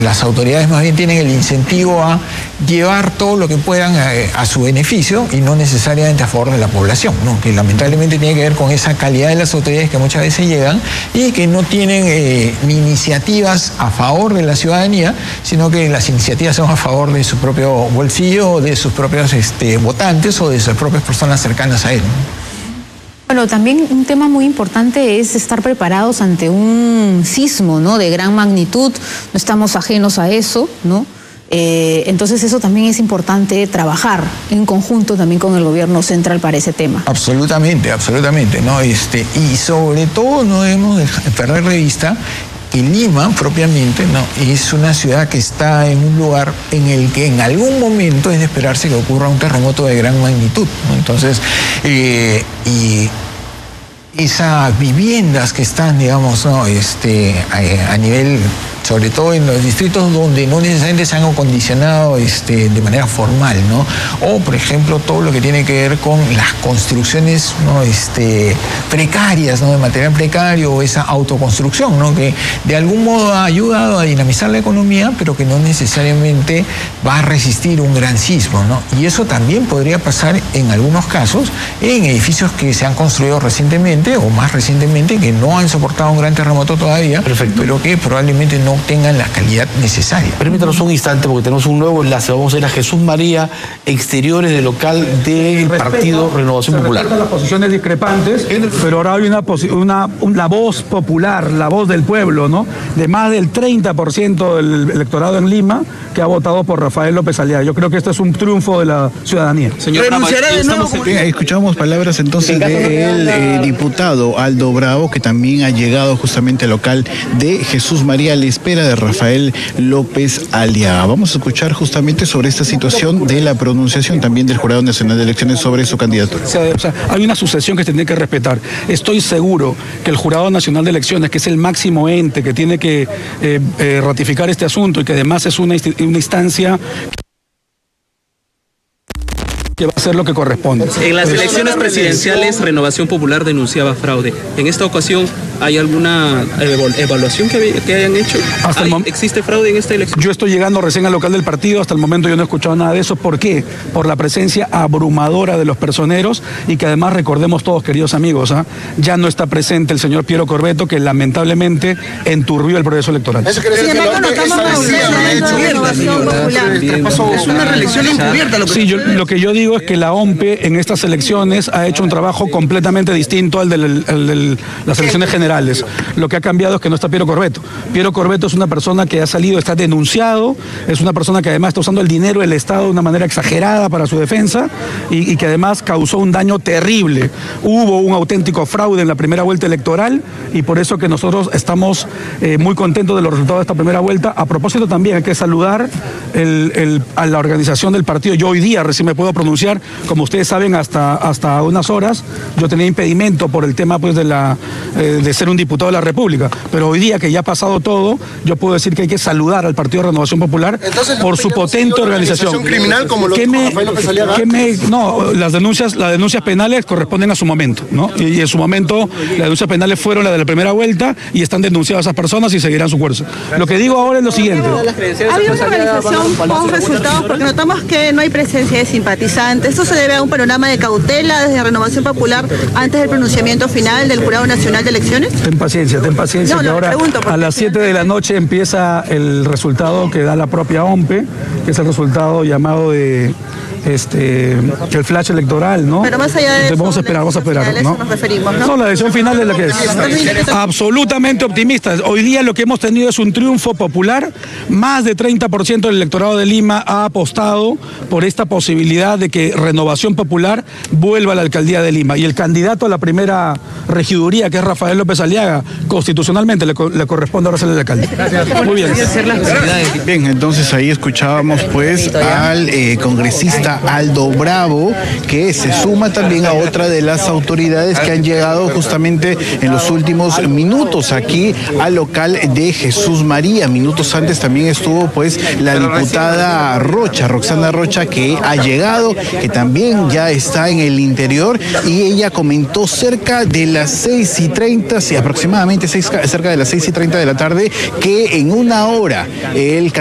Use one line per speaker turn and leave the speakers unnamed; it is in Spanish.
Las autoridades más bien tienen el incentivo a llevar todo lo que puedan a su beneficio y no necesariamente a favor de la población, ¿no? Que lamentablemente tiene que ver con esa calidad de las autoridades que muchas veces llegan y que no tienen ni iniciativas a favor de la ciudadanía, sino que las iniciativas son a favor de su propio bolsillo, de sus propios votantes o de sus propias personas cercanas a él, ¿no?
Bueno, también un tema muy importante es estar preparados ante un sismo, ¿no?, de gran magnitud. No estamos ajenos a eso, ¿no? Entonces eso también es importante trabajar en conjunto también con el gobierno central para ese tema. Absolutamente,
absolutamente, ¿no? Y sobre todo no debemos perder de vista que Lima propiamente, ¿no?, es una ciudad que está en un lugar en el que en algún momento es de esperarse que ocurra un terremoto de gran magnitud, ¿no? Entonces, y esas viviendas que están, digamos, ¿no?, a nivel, sobre todo en los distritos donde no necesariamente se han acondicionado de manera formal, ¿no? O, por ejemplo, todo lo que tiene que ver con las construcciones, ¿no?, precarias, ¿no?, de material precario, o esa autoconstrucción, ¿no?, que de algún modo ha ayudado a dinamizar la economía, pero que no necesariamente va a resistir un gran sismo, ¿no? Y eso también podría pasar en algunos casos en edificios que se han construido recientemente o más recientemente, que no han soportado un gran terremoto todavía. Perfecto. Pero que probablemente no tengan la calidad necesaria.
Permítanos un instante porque tenemos un nuevo enlace. Vamos a ir a Jesús María, exteriores del local del Partido Renovación Popular.
Las posiciones discrepantes, pero ahora hay la voz popular, la voz del pueblo, ¿no?, de más del 30% del electorado en Lima que ha votado por Rafael López Aliaga. Yo creo que este es un triunfo de la ciudadanía.
Señor, escuchamos palabras entonces del diputado Aldo Bravo, que también ha llegado justamente al local de Jesús María a la espera de Rafael López Aliaga. Vamos a escuchar justamente sobre esta situación de la pronunciación también del Jurado Nacional de Elecciones sobre su candidatura.
O sea, hay una sucesión que se tiene que respetar. Estoy seguro que el Jurado Nacional de Elecciones, que es el máximo ente que tiene que ratificar este asunto y que además es una instancia que va a hacer lo que corresponde.
En las elecciones presidenciales, Renovación Popular denunciaba fraude. En esta ocasión, ¿hay alguna evaluación que hayan hecho? ¿Existe fraude en esta elección?
Yo estoy llegando recién al local del partido, hasta el momento yo no he escuchado nada de eso. ¿Por qué? Por la presencia abrumadora de los personeros y que además recordemos todos, queridos amigos, ya no está presente el señor Piero Corbeto, que lamentablemente enturbió el proceso electoral.
Eso quiere decir que
es una reelección encubierta. Sí, lo que yo digo es que la OMPE en estas elecciones ha hecho un trabajo completamente distinto al de las elecciones generales. Lo que ha cambiado es que no está Piero Corbeto. Piero Corbeto es una persona que ha salido, está denunciado, es una persona que además está usando el dinero del Estado de una manera exagerada para su defensa y que además causó un daño terrible. Hubo un auténtico fraude en la primera vuelta electoral y por eso que nosotros estamos muy contentos de los resultados de esta primera vuelta. A propósito también hay que saludar a la organización del partido. Yo hoy día recién me puedo pronunciar, como ustedes saben, hasta unas horas yo tenía impedimento por el tema pues de ser un diputado de la República, pero hoy día que ya ha pasado todo, yo puedo decir que hay que saludar al Partido Renovación Popular. Entonces, por su potente organización.
Criminal como lo dijo Rafael López Aliaga.
No, las denuncias penales corresponden a su momento, ¿no? Y en su momento las denuncias penales fueron las de la primera vuelta y están denunciadas esas personas y seguirán su curso. Lo que digo ahora es lo siguiente.
¿Había una organización con resultados? Porque notamos que no hay presencia de simpatizantes. ¿Esto se debe a un panorama de cautela desde Renovación Popular antes del pronunciamiento final del Jurado Nacional de Elecciones?
Ten paciencia, que ahora a las 7 de la noche empieza el resultado que da la propia OMPE, que es el resultado llamado de el flash electoral, ¿no?
Pero más allá de eso,
vamos a esperar, ¿no?
Nos referimos, ¿no?
No, la elección final es la que es. Absolutamente optimistas. Hoy día lo que hemos tenido es un triunfo popular. Más de 30% del electorado de Lima ha apostado por esta posibilidad de que Renovación Popular vuelva a la alcaldía de Lima. Y el candidato a la primera regiduría, que es Rafael López Aliaga, constitucionalmente le corresponde ahora ser el alcalde. Muy bien.
Bien, entonces ahí escuchábamos pues al congresista congresista Aldo Bravo, que se suma también a otra de las autoridades que han llegado justamente en los últimos minutos aquí al local de Jesús María. Minutos antes también estuvo pues la diputada Rocha, Roxana Rocha, que ha llegado, que también ya está en el interior, y ella comentó cerca de las 6:30, sí, aproximadamente cerca de las 6:30 de la tarde, que en una hora el